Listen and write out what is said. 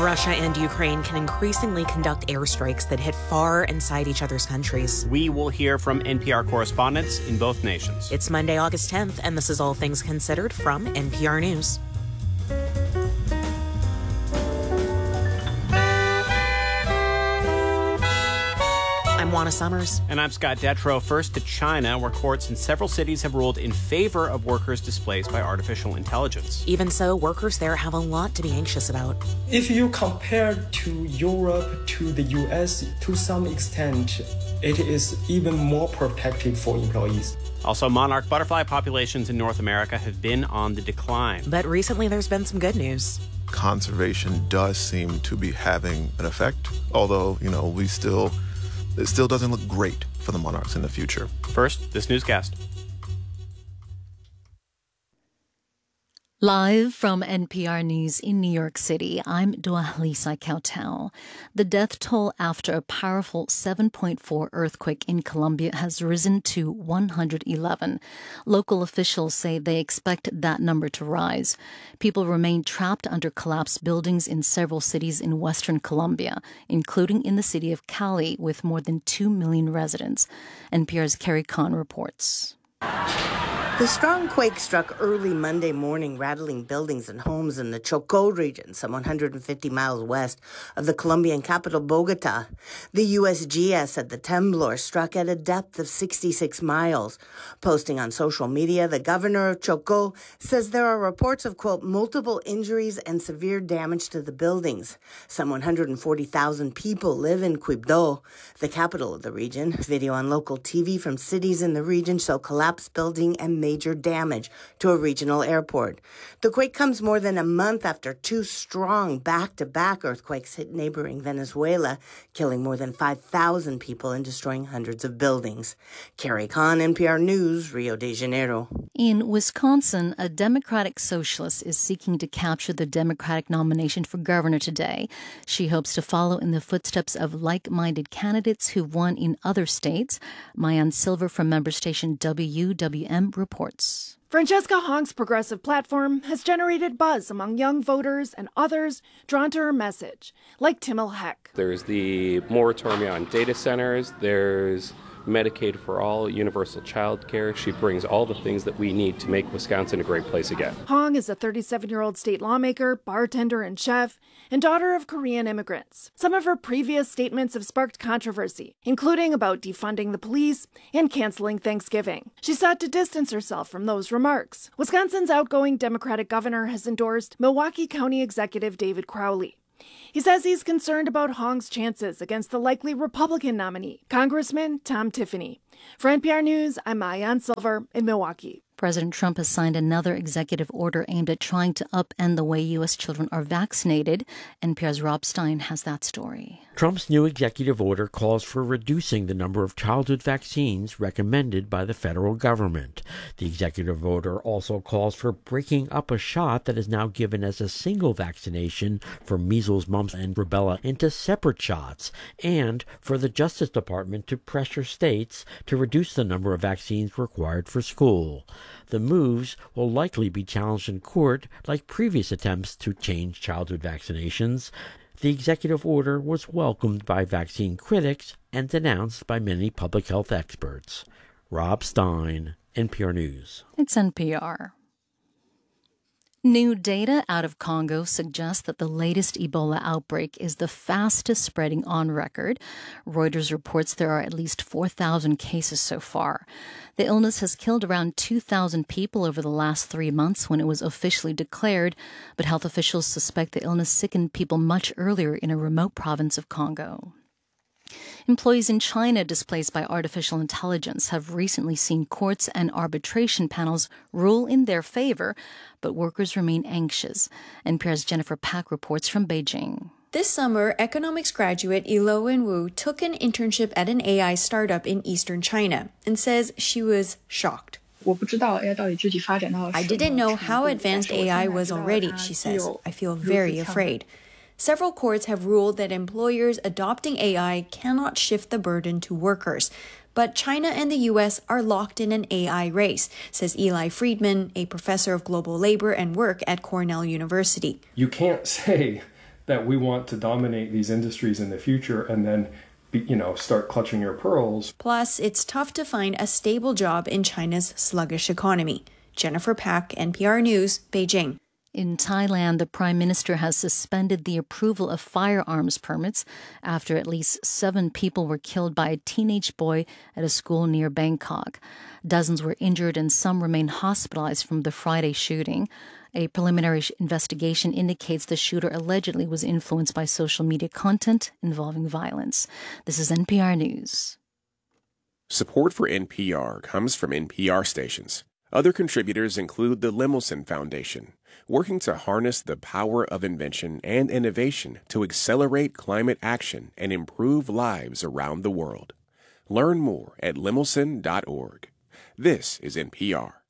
Russia and Ukraine can increasingly conduct airstrikes that hit far inside each other's countries. We will hear from NPR correspondents in both nations. It's Monday, August 10th, and this is All Things Considered from NPR News. I'm Juana Summers. And I'm Scott Detrow. First to China, where courts in several cities have ruled in favor of workers displaced by artificial intelligence. Even so, workers there have a lot to be anxious about. If you compare to Europe, to the US, to some extent, it is even more protective for employees. Also, monarch butterfly populations in North America have been on the decline. But recently there's been some good news. Conservation does seem to be having an effect, although, it still doesn't look great for the monarchs in the future. First, this newscast. Live from NPR News in New York City, I'm Dua-Lisa Kautal. The death toll after a powerful 7.4 earthquake in Colombia has risen to 111. Local officials say they expect that number to rise. People remain trapped under collapsed buildings in several cities in western Colombia, including in the city of Cali, with more than 2 million residents. NPR's Carrie Kahn reports. The strong quake struck early Monday morning, rattling buildings and homes in the Chocó region, some 150 miles west of the Colombian capital, Bogota. The USGS said the temblor struck at a depth of 66 miles. Posting on social media, the governor of Chocó says there are reports of, quote, multiple injuries and severe damage to the buildings. Some 140,000 people live in Quibdó, the capital of the region. Video on local TV from cities in the region show collapsed building and major damage to a regional airport. The quake comes more than a month after two strong back-to-back earthquakes hit neighboring Venezuela, killing more than 5,000 people and destroying hundreds of buildings. Carrie Kahn, NPR News, Rio de Janeiro. In Wisconsin, a Democratic socialist is seeking to capture the Democratic nomination for governor today. She hopes to follow in the footsteps of like-minded candidates who won in other states. Maayan Silver from member station WWM reports. Francesca Hong's progressive platform has generated buzz among young voters and others drawn to her message, like Timil Heck. There's the moratorium on data centers. There's Medicaid for all, universal child care. She brings all the things that we need to make Wisconsin a great place again. Hong is a 37-year-old state lawmaker, bartender, and chef, and daughter of Korean immigrants. Some of her previous statements have sparked controversy, including about defunding the police and canceling Thanksgiving. She sought to distance herself from those remarks. Wisconsin's outgoing Democratic governor has endorsed Milwaukee County Executive David Crowley. He says he's concerned about Hong's chances against the likely Republican nominee, Congressman Tom Tiffany. For NPR News, I'm Maayan Silver in Milwaukee. President Trump has signed another executive order aimed at trying to upend the way U.S. children are vaccinated. NPR's Rob Stein has that story. Trump's new executive order calls for reducing the number of childhood vaccines recommended by the federal government. The executive order also calls for breaking up a shot that is now given as a single vaccination for measles, mumps, and rubella into separate shots, and for the Justice Department to pressure states to reduce the number of vaccines required for school. The moves will likely be challenged in court like previous attempts to change childhood vaccinations. The executive order was welcomed by vaccine critics and denounced by many public health experts. Rob Stein, NPR News. It's NPR. New data out of Congo suggests that the latest Ebola outbreak is the fastest spreading on record. Reuters reports there are at least 4,000 cases so far. The illness has killed around 2,000 people over the last 3 months when it was officially declared, but health officials suspect the illness sickened people much earlier in a remote province of Congo. Employees in China displaced by artificial intelligence have recently seen courts and arbitration panels rule in their favor, but workers remain anxious. NPR's Jennifer Pack reports from Beijing. This summer, economics graduate Ilo Wen-Wu took an internship at an AI startup in eastern China and says she was shocked. I didn't know how advanced AI was already, she says. I feel very afraid. Several courts have ruled that employers adopting AI cannot shift the burden to workers. But China and the U.S. are locked in an AI race, says Eli Friedman, a professor of global labor and work at Cornell University. You can't say that we want to dominate these industries in the future and then start clutching your pearls. Plus, it's tough to find a stable job in China's sluggish economy. Jennifer Pak, NPR News, Beijing. In Thailand, the Prime Minister has suspended the approval of firearms permits after at least 7 people were killed by a teenage boy at a school near Bangkok. Dozens were injured and some remain hospitalized from the Friday shooting. A preliminary investigation indicates the shooter allegedly was influenced by social media content involving violence. This is NPR News. Support for NPR comes from NPR stations. Other contributors include the Lemelson Foundation, working to harness the power of invention and innovation to accelerate climate action and improve lives around the world. Learn more at lemelson.org. This is NPR.